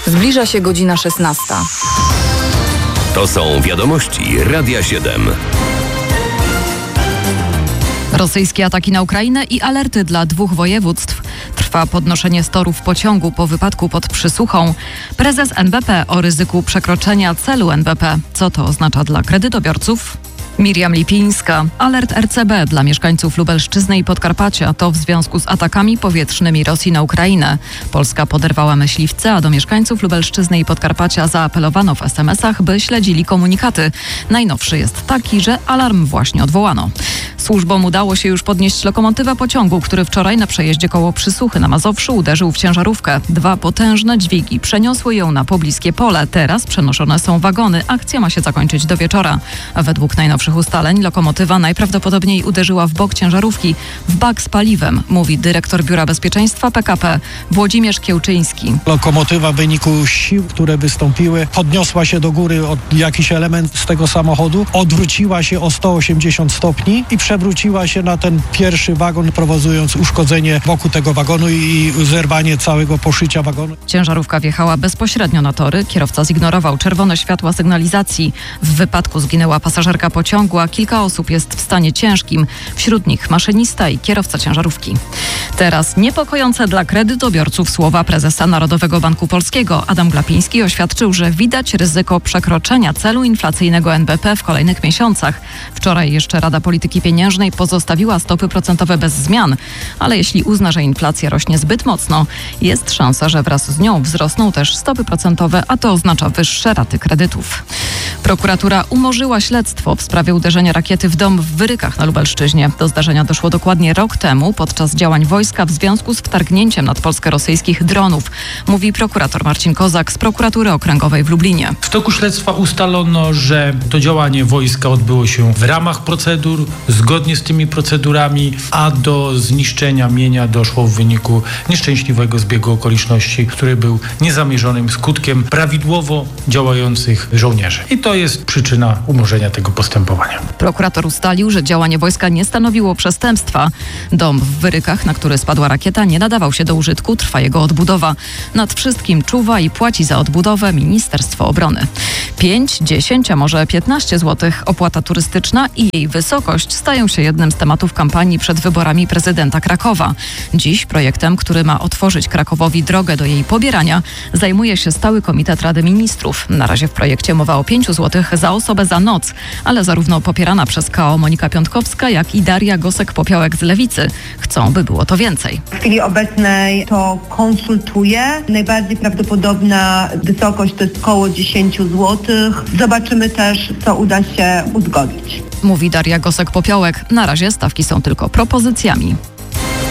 Zbliża się godzina 16. To są wiadomości Radia 7. Rosyjskie ataki na Ukrainę i alerty dla 2 województw. Trwa podnoszenie storów pociągu po wypadku pod Przysuchą. Prezes NBP o ryzyku przekroczenia celu NBP. Co to oznacza dla kredytobiorców? Miriam Lipińska. Alert RCB dla mieszkańców Lubelszczyzny i Podkarpacia to w związku z atakami powietrznymi Rosji na Ukrainę. Polska poderwała myśliwce, a do mieszkańców Lubelszczyzny i Podkarpacia zaapelowano w SMS-ach, by śledzili komunikaty. Najnowszy jest taki, że alarm właśnie odwołano. Służbom udało się już podnieść lokomotywę pociągu, który wczoraj na przejeździe koło Przysuchy na Mazowszu uderzył w ciężarówkę. 2 potężne dźwigi przeniosły ją na pobliskie pole. Teraz przenoszone są wagony. Akcja ma się zakończyć do wieczora. Według najnowszych ustaleń lokomotywa najprawdopodobniej uderzyła w bok ciężarówki, w bak z paliwem, mówi dyrektor Biura Bezpieczeństwa PKP Włodzimierz Kiełczyński. Lokomotywa w wyniku sił, które wystąpiły, podniosła się do góry od jakiś element z tego samochodu, odwróciła się o 180 stopni i przewróciła się na ten pierwszy wagon, prowokując uszkodzenie wokół tego wagonu i zerwanie całego poszycia wagonu. Ciężarówka wjechała bezpośrednio na tory. Kierowca zignorował czerwone światła sygnalizacji. W wypadku zginęła pasażerka pociągu, a kilka osób jest w stanie ciężkim. Wśród nich maszynista i kierowca ciężarówki. Teraz niepokojące dla kredytobiorców słowa prezesa Narodowego Banku Polskiego. Adam Glapiński oświadczył, że widać ryzyko przekroczenia celu inflacyjnego NBP w kolejnych miesiącach. Wczoraj jeszcze Rada Polityki Pieniężnej pozostawiła stopy procentowe bez zmian, ale jeśli uzna, że inflacja rośnie zbyt mocno, jest szansa, że wraz z nią wzrosną też stopy procentowe, a to oznacza wyższe raty kredytów. Prokuratura umorzyła śledztwo w sprawie uderzenia rakiety w dom w Wyrykach na Lubelszczyźnie. Do zdarzenia doszło dokładnie rok temu podczas działań wojska w związku z wtargnięciem nad Polskę rosyjskich dronów, mówi prokurator Marcin Kozak z Prokuratury Okręgowej w Lublinie. W toku śledztwa ustalono, że to działanie wojska odbyło się w ramach procedur, zgodnie z tymi procedurami, a do zniszczenia mienia doszło w wyniku nieszczęśliwego zbiegu okoliczności, który był niezamierzonym skutkiem prawidłowo działających żołnierzy. I to jest przyczyna umorzenia tego postępowania. Prokurator ustalił, że działanie wojska nie stanowiło przestępstwa. Dom w Wyrykach, na który spadła rakieta, nie nadawał się do użytku, trwa jego odbudowa. Nad wszystkim czuwa i płaci za odbudowę Ministerstwo Obrony. 5, 10, a może 15 zł opłata turystyczna i jej wysokość stają się jednym z tematów kampanii przed wyborami prezydenta Krakowa. Dziś projektem, który ma otworzyć Krakowowi drogę do jej pobierania, zajmuje się Stały Komitet Rady Ministrów. Na razie w projekcie mowa o 5 zł za osobę za noc, ale zarówno popierana przez KO Monika Piątkowska, jak i Daria Gosek-Popiołek z Lewicy chcą, by było to więcej. W chwili obecnej to konsultuję. Najbardziej prawdopodobna wysokość to jest około 10 zł. Zobaczymy też, co uda się uzgodnić. Mówi Daria Gosek-Popiołek. Na razie stawki są tylko propozycjami.